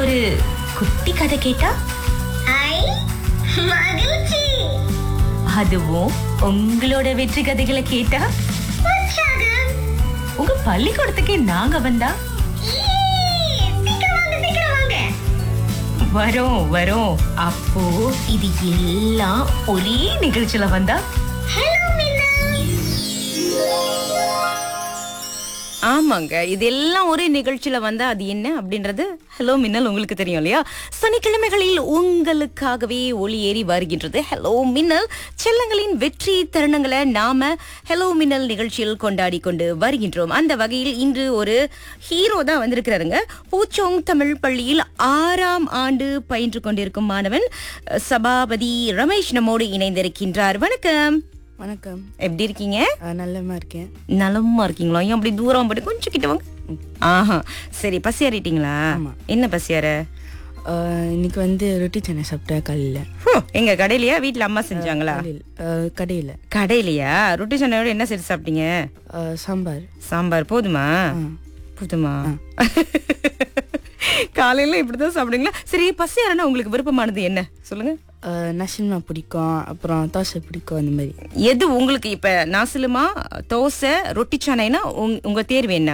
ஒரு குட்டி கதை கேட்டா ஐ மகிழ்ச்சி. அதுவும் உங்களோட வெற்றி கதைகளை கேட்டா உற்சாகம். உங்க பள்ளிக்கூடத்துக்கே நாங்க வந்தா ஈ, சீக்கிரம் வாங்க, சீக்கிரம் வாங்க. வரோம் வரோம். அப்போ இது எல்லாம் ஒரே நிகழ்ச்சியில வந்தா ஹலோ மின்னா. ஆமாங்க, இதெல்லாம் ஒரே நிகழ்ச்சியில வந்தா அது என்ன அப்படின்றது ஹலோ மின்னல் உங்களுக்கு தெரியும் இல்லையா? சனிக்கிழமைகளில் உங்களுக்காகவே ஒளி ஏறி வருகின்றது ஹலோ மின்னல். செல்லங்களின் வெற்றி தருணங்களை நாம ஹலோ மின்னல் நிகழ்ச்சியில் கொண்டாடி கொண்டு வருகின்றோம். அந்த வகையில் இன்று ஒரு ஹீரோ தான் வந்திருக்கிறாருங்க. பூச்சோங் தமிழ் பள்ளியில் 6ஆம் ஆண்டு பயின்று கொண்டிருக்கும் மாணவன் சபாபதி ரமேஷ் நம்மோடு இணைந்திருக்கின்றார். வணக்கம். வணக்கம். எப்படி இருக்கீங்க? நல்லமா இருக்கேன். நலமா இருக்கீங்களா? ஏன் அப்படி தூரம் போட்டு கொஞ்சம் கிட்ட வாங்க. ஆஹா, சரி. பசியாறிட்டீங்களா? என்ன பசியார? இன்னைக்கு வந்து ரொட்டி சனை சாப்பிட்டேன் காலையில. எங்க கடையிலயா வீட்ல அம்மா செஞ்சாங்களா? கடையில. கடையிலயா? ரொட்டி சனையோட என்ன சேர்த்து சாப்பிட்டீங்க? சாம்பார். சாம்பார் போதுமா? போதுமா? காலையில இப்படிதான் சாப்பிடுங்களா? சரி, பசியாரனா உங்களுக்கு விருப்பமானது என்ன சொல்லுங்க. நசில்மா பிடிக்கும், அப்புறம் தோசை பிடிக்கும், அந்த மாதிரி. எது உங்களுக்கு இப்ப நாசிலுமா, தோசை, ரொட்டி சனைனா உங்க தேர்வு என்ன?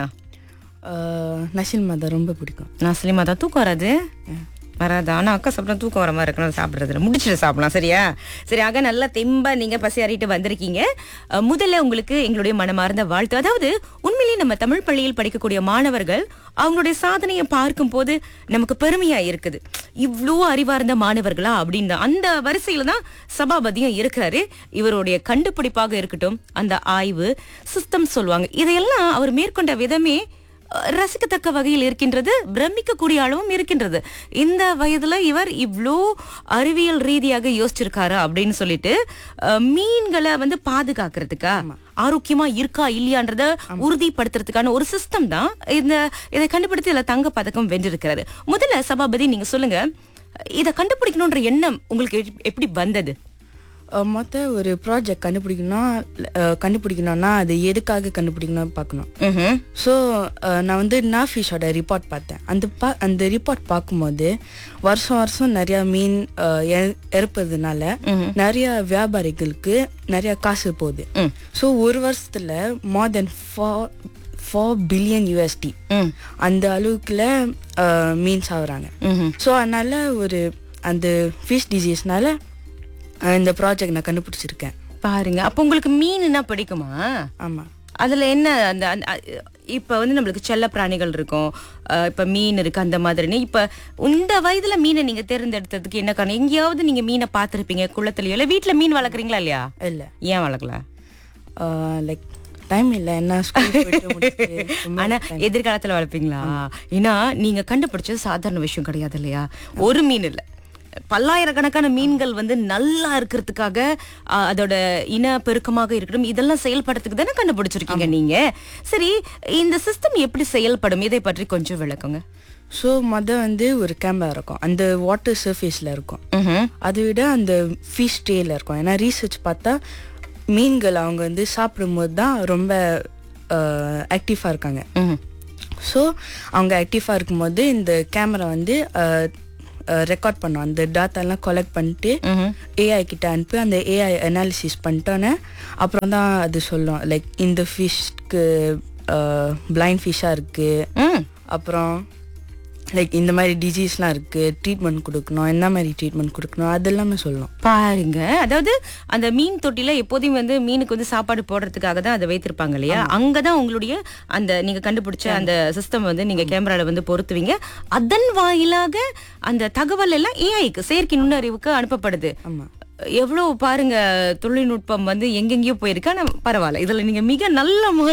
நசில்மா தான் ரொம்ப பிடிக்கும். நாசிலுமா தான். தூக்கம் வராது? வராது. ஆனா அக்கா சாப்பிட்டா தூக்கம் வர மாதிரி இருக்கணும். சாப்பிட்றதுல முடிச்சுட்டு சாப்பிடலாம். சரியா? சரி, ஆக நல்லா தெம்பா நீங்க பசியாறிட்டு வந்திருக்கீங்க. முதல்ல உங்களுக்கு எங்களுடைய மனமார்ந்த வாழ்த்து. அதாவது உண்மையிலேயே நம்ம தமிழ் பள்ளியில் படிக்கக்கூடிய மாணவர்கள் அவங்களுடைய சாதனையை பார்க்கும் போது நமக்கு பெருமையா இருக்குது. இவ்வளோ அறிவார்ந்த மாணவர்களா அப்படின்னு அந்த வரிசையில தான் சபாபதியும் இருக்கிறாரு. இவருடைய கண்டுபிடிப்பாக இருக்கட்டும், அந்த ஆய்வு சிஸ்டம் சொல்லுவாங்க, இதையெல்லாம் அவர் மேற்கொண்ட விதமே ரசிக்கத்தக்க வகையில் இருக்கின்றது, பிரமிக்கக்கூடிய அளவும் இருக்கின்றது. இந்த வயதுல இவர் இவ்வளோ அறிவியல் ரீதியாக யோசிச்சிருக்காரு அப்படின்னு சொல்லிட்டு மீன்களை வந்து பாதுகாக்கிறதுக்கா, ஆரோக்கியமா இருக்கா இல்லையான்றத உறுதிப்படுத்துறதுக்கான ஒரு சிஸ்டம் தான் இதை கண்டுபிடித்து இதுல தங்க பதக்கம் வென்றிருக்கிறாரு. முதல்ல சபாபதி, நீங்க சொல்லுங்க, இதை கண்டுபிடிக்கணும்ன்ற எண்ணம் உங்களுக்கு எப்படி வந்தது? மொத்தம் ஒரு ப்ராஜெக்ட் கண்டுபிடிக்கணும்னா அது எதுக்காக கண்டுபிடிக்கணும் பார்க்கணும். ஸோ நான் வந்து நாஃபிஷோட ரிப்போர்ட் பார்த்தேன். அந்த ரிப்போர்ட் பார்க்கும்போது வருஷம் நிறைய மீன் இறப்பதுனால நிறைய வியாபாரிகளுக்கு நிறைய காசு போகுது. ஸோ ஒரு வருஷத்துல மோர் தென் 4 பில்லியன் USD அந்த அளவுக்குல மீன் சாகுறாங்க. ஸோ அதனால அந்த ஃபிஷ் டிசீஸ்னால இந்த ப்ராஜெக்ட் நான் கண்டுபிடிச்சிருக்கேன். பாருங்க, அப்ப உங்களுக்கு மீன்னா பிடிக்குமா? ஆமா. அதுல என்ன அந்த இப்ப வந்து நம்மளுக்கு செல்ல பிராணிகள் இருக்கும், இப்ப மீன் இருக்கு, அந்த மாதிரி. இப்ப இந்த வயதுல மீனை நீங்க தேர்ந்தெடுத்ததுக்கு என்ன காரணம்? எங்கேயாவது நீங்க மீனை பார்த்திருப்பீங்க, குளத்துலயோ இல்ல வீட்டுல மீன் வளர்க்குறீங்களா இல்லையா? இல்ல. ஏன் வளர்க்கல? லைக் டைம் இல்ல. என்ன ஆனா எதிர்காலத்துல வளர்ப்பீங்களா? ஏன்னா நீங்க கண்டுபிடிச்சது சாதாரண விஷயம் கிடையாது இல்லையா? ஒரு மீன் இல்ல, பல்லாயிரக்கணக்கான மீன்கள் வந்து நல்லா இருக்கிறதுக்காக, அதோட இன பெருக்கமாக இருக்கட்டும், இதெல்லாம் செயல்படுறதுக்கு தானே கண்டுபிடிச்சிருக்கீங்க நீங்க. சரி, இந்த சிஸ்டம் எப்படி செயல்படும், இதை பற்றி கொஞ்சம் விளக்குங்க. ஸோ வந்து ஒரு கேமரா இருக்கும், அந்த வாட்டர் சர்ஃபேஸ்ல இருக்கும். அதை விட அந்த ஃபிஷ் ட்ரேல இருக்கும். ஏன்னா ரீசர்ச் பார்த்தா மீன்கள் அவங்க வந்து சாப்பிடும்போது தான் ரொம்ப ஆக்டிவா இருக்காங்க. ஸோ அவங்க ஆக்டிவா இருக்கும்போது இந்த கேமரா வந்து ரெக்கார்ட் பண்ணும். அந்த டாட்டாலாம் கலெக்ட் பண்ணிட்டு AI கிட்ட அனுப்பி அந்த AI அனாலிசிஸ் பண்ணிட்டோன்னே அப்புறம் தான் அது சொல்லும், லைக் இந்த ஃபிஷ்க்கு பிளைண்ட் ஃபிஷ்ஷாக இருக்கு, அப்புறம் லைக் இந்த மாதிரி டிசீஸ்லாம் இருக்கு, ட்ரீட்மெண்ட் கொடுக்கணும், என்ன மாதிரி ட்ரீட்மெண்ட் கொடுக்கணும், அது எல்லாமே சொல்லணும். பாருங்க, அதாவது அந்த மீன் தொட்டில எப்போதையும் வந்து மீனுக்கு வந்து சாப்பாடு போடுறதுக்காக தான் அதை வைத்திருப்பாங்க இல்லையா? அங்கதான் உங்களுடைய அந்த நீங்க கண்டுபிடிச்ச அந்த சிஸ்டம் வந்து நீங்க கேமரால வந்து பொருத்துவீங்க. அதன் வாயிலாக அந்த தகவல் எல்லாம் ஏஐக்கு, செயற்கை நுண்ணறிவுக்கு அனுப்பப்படுது. ஆமா. எவ்வளவு பாருங்க, தொழில்நுட்பம் வந்து எங்கெங்கயோ போயிருக்கு. ஆனா பரவாயில்ல, இதுல நீங்க மிக நல்ல